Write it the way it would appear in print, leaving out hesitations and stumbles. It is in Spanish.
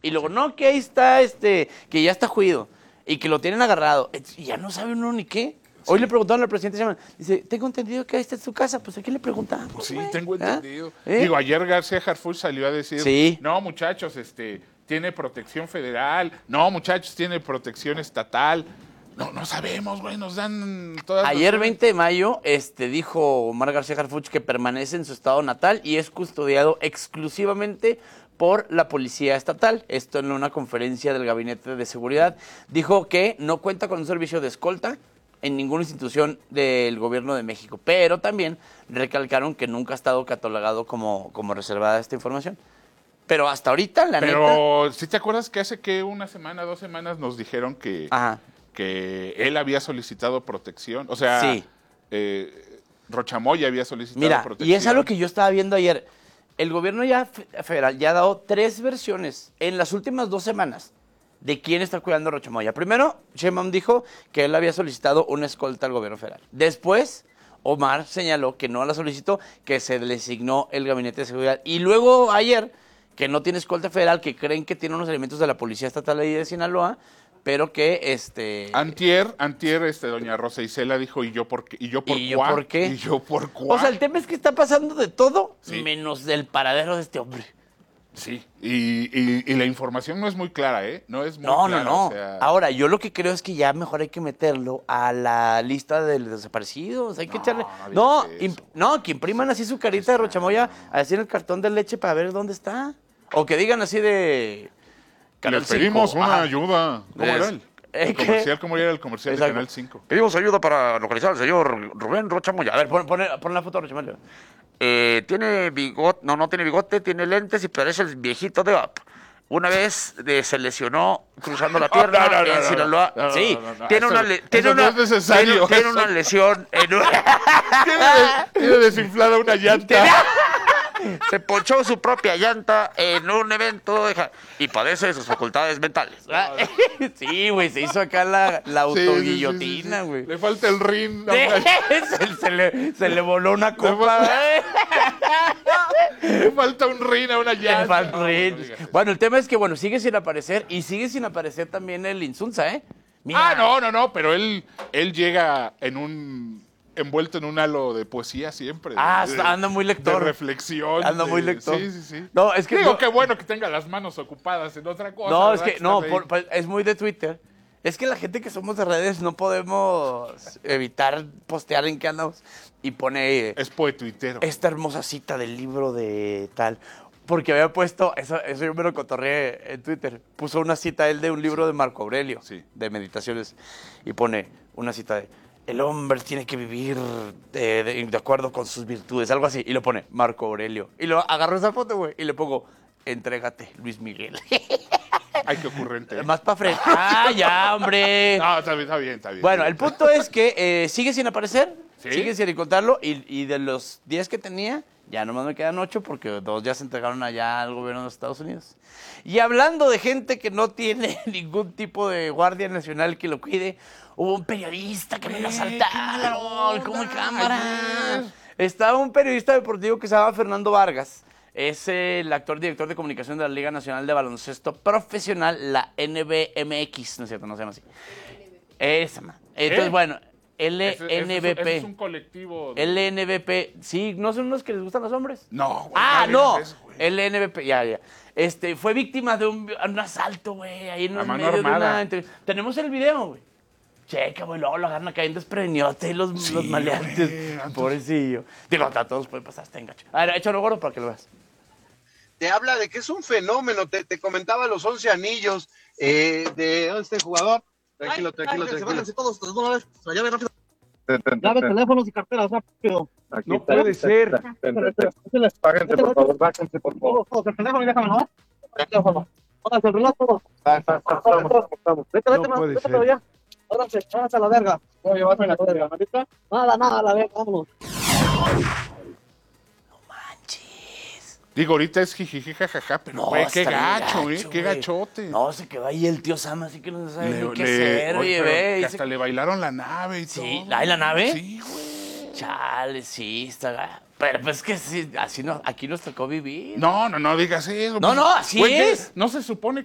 Y luego, no, que ahí está, que ya está juido. Y que lo tienen agarrado. Y ya no sabe uno ni qué. Hoy le preguntaron al presidente Sheinbaum, dice, tengo entendido que ahí está en su casa, pues ¿a quién le preguntamos? Pues sí, güey? tengo entendido. ¿Eh? Digo, ayer García Harfuch salió a decir, Sí. no, muchachos, tiene protección federal, no, muchachos, tiene protección estatal. No sabemos, güey, nos dan todas Ayer, las... 20 de mayo, dijo Omar García Harfuch que permanece en su estado natal y es custodiado exclusivamente por la policía estatal. Esto en una conferencia del Gabinete de Seguridad. Dijo que no cuenta con un servicio de escolta en ninguna institución del gobierno de México, pero también recalcaron que nunca ha estado catalogado como reservada esta información. Pero hasta ahorita, la neta... Pero, ¿sí te acuerdas que hace que una semana, 2 semanas nos dijeron que, Ajá. que él había solicitado protección? O sea, Sí. Rochamoya había solicitado Mira, protección. y es algo que yo estaba viendo ayer. El gobierno federal ya ha dado 3 versiones en las últimas 2 semanas de quién está cuidando a Rochamoya. Primero, Sheinbaum dijo que él había solicitado una escolta al gobierno federal. Después, Omar señaló que no la solicitó, que se le asignó el Gabinete de Seguridad. Y luego, ayer, que no tiene escolta federal, que creen que tiene unos elementos de la Policía Estatal ahí de Sinaloa, pero que Antier, doña Rosa Isela dijo, ¿y yo por qué? ¿Y yo por ¿Y yo por qué? ¿Y yo por cuá? O sea, el tema es que está pasando de todo, Sí. menos del paradero de este hombre. Sí, y la información no es muy clara, ¿eh? No es muy clara. No. O sea, Ahora, yo lo que creo es que ya mejor hay que meterlo a la lista de los desaparecidos. Hay que echarle... no digas eso. Que impriman así su carita de Rochamoya, así en el cartón de leche para ver dónde está. O que digan así de... Canal les pedimos 5. una Ajá. ayuda. ¿Cómo era el ¿qué? comercial? ¿Cómo era el comercial Exacto. de Canal 5? Pedimos ayuda para localizar al señor Rubén Rochamoya. A ver, pon la foto de Rochamoya. Tiene bigote, no tiene bigote, tiene lentes y parece el viejito de Up. Una vez se lesionó cruzando la tierra en Sinaloa. Sí, tiene una lesión en Tiene desinflada una llanta. Se ponchó su propia llanta en un evento y padece de sus facultades mentales. Sí, güey, se hizo acá la autoguillotina, güey. Le falta el rin. Se le voló una copa. Le falta un rin a una llanta. Le falta un rin. Bueno, el tema es que, sigue sin aparecer y sigue sin aparecer también el Insunza, ¿eh? Mira. No, pero él llega envuelto en un halo de poesía siempre. Anda muy lector. De reflexión. Anda muy lector. Sí. No, es que... Digo, qué bueno que tenga las manos ocupadas en otra cosa. No, ¿verdad? es que, es muy de Twitter. Es que la gente que somos de redes no podemos evitar postear en qué andamos. Y pone... Es poetuitero. Esta hermosa cita del libro de tal... Porque había puesto, eso yo me lo cotorreé en Twitter, puso una cita él de un libro de Marco Aurelio, de meditaciones, y pone una cita de, el hombre tiene que vivir de acuerdo con sus virtudes, algo así, y lo pone Marco Aurelio. Y lo agarro esa foto, güey, y le pongo, entrégate, Luis Miguel. Ay, qué ocurrente. Más para frente. Ya, hombre. No, está bien. Bueno, el punto es que sigue sin aparecer, ¿Sí? sigue sin encontrarlo, y de los 10 que tenía... Ya nomás me quedan 8 porque 2 ya se entregaron allá al gobierno de los Estados Unidos. Y hablando de gente que no tiene ningún tipo de guardia nacional que lo cuide, hubo un periodista que me lo asaltaron, como en cámara. Estaba un periodista deportivo que se llama Fernando Vargas. Es el director de comunicación de la Liga Nacional de Baloncesto Profesional, la NBMX, ¿no es cierto? No se llama así. Esa, man. Entonces, bueno... LNBP. Ese es un colectivo. LNBP. Sí, ¿no son los que les gustan los hombres? No, güey. No. LNBP, ya. Fue víctima de un asalto, güey, ahí en los medios de una... Tenemos el video, güey. Checa, güey, luego lo agarran acá en desprevenidote y los maleantes. Pobrecillo. Digo, a todos puede pasar, está engacho. A ver, échalo gordo para que lo veas. Te habla de que es un fenómeno. Te comentaba los 11 anillos de este jugador. Tranquilo. Váyanse todos de una vez. Se llame rápido. Llave teléfonos y carteras rápido. Aquí no puede ser. Páguense, por favor, bájense, por favor. Todos, el teléfono y déjame, ¿no? El teléfono. Pónganse el reloj todos. Estamos. Vete todavía. Pónganse a la verga. Voy a llevarme la verga, ¿maldita? Nada, a la verga, vámonos. Digo, ahorita es jijiji, jajaja, pero güey, qué gacho, qué gachote. No, se quedó ahí el tío Sam, así que no sabe ni qué hacer, oye, ve. Hasta le bailaron la nave y todo. Sí, ¿la nave? Sí, güey. Chale, sí, está... Pero pues que sí, así no, aquí nos tocó vivir. No digas eso. No, así güey, es. No se supone